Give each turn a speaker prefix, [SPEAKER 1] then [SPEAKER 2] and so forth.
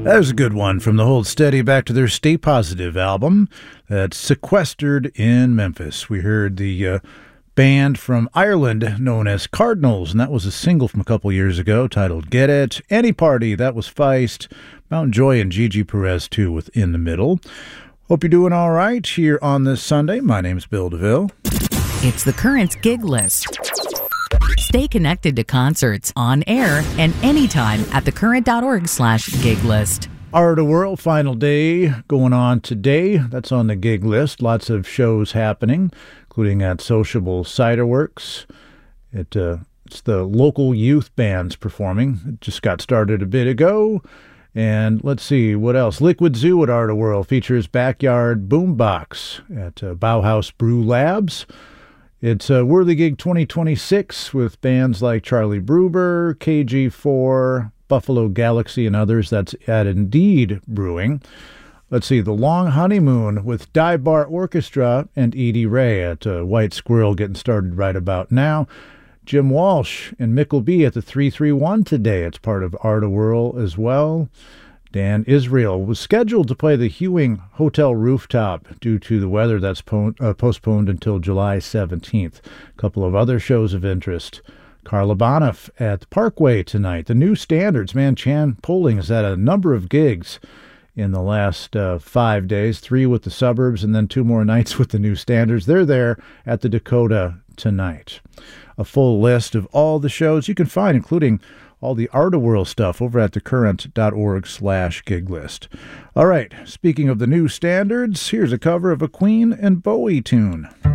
[SPEAKER 1] That was a good one from the Hold Steady Back to Their Stay Positive album that's Sequestered in Memphis. We heard the band from Ireland known as Cardinals, and that was a single from a couple years ago titled Get It. Any Party, that was Feist. Mountain Joy and Gigi Perez, too, with In the Middle. Hope you're doing all right here on this Sunday. My name's Bill DeVille.
[SPEAKER 2] It's the Currents Gig List. Stay connected to concerts on air and anytime at thecurrent.org/gig list.
[SPEAKER 1] Art of the World final day going on today. That's on the gig list. Lots of shows happening, including at Sociable Cider Works. It's the local youth bands performing. It just got started a bit ago. And let's see, what else? Liquid Zoo at Art of the World features Backyard Boombox at Bauhaus Brew Labs. It's a Worthy Gig 2026 with bands like Charlie Bruber, KG4, Buffalo Galaxy, and others. That's at Indeed Brewing. Let's see, The Long Honeymoon with Dive Bar Orchestra and Edie Ray at White Squirrel getting started right about now. Jim Walsh and Mickle B at the 331 today. It's part of Art of Whirl as well. Dan Israel was scheduled to play the Hewing Hotel Rooftop due to the weather. That's postponed until July 17th. A couple of other shows of interest. Carla Boniff at the Parkway tonight. The New Standards. Man, Chan Poling has had a number of gigs in the last 5 days. 3 with the Suburbs and then 2 more nights with the New Standards. They're there at the Dakota tonight. A full list of all the shows you can find, including all the Art of Whirl stuff, over at thecurrent.org/gig list. All right, speaking of the New Standards, here's a cover of a Queen and Bowie tune.